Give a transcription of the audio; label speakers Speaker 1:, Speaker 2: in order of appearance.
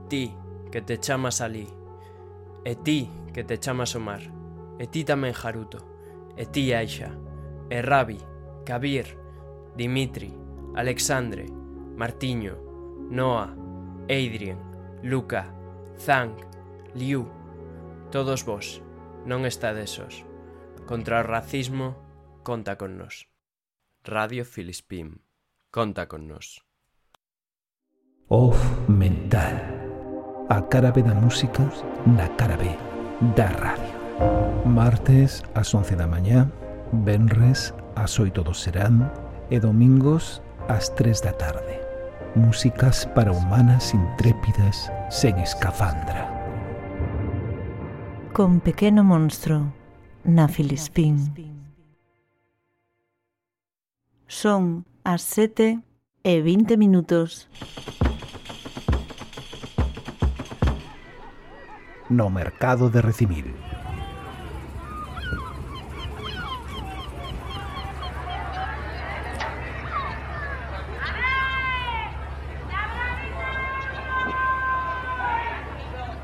Speaker 1: ti que te chamas alí, e ti que te chamas Omar, e ti tamén Haruto, e ti Aisha, e Rabi, Kabir, Dimitri, Alexandre, Martiño, Noah, Adrien, Luca, Zhang, Liu, todos vos non estades sós. Contra o racismo, conta con nós. Radio Filispín, conta con nós.
Speaker 2: Off Mental, a cara B da música na cara B da radio. Martes ás 11 da mañá, venres ás 8 do serán e domingos ás 3 da tarde. Músicas para humanas intrépidas sen escafandra.
Speaker 3: Con Pequeno Monstro na Filispín. Son as 7:20.
Speaker 2: No mercado de Recimil.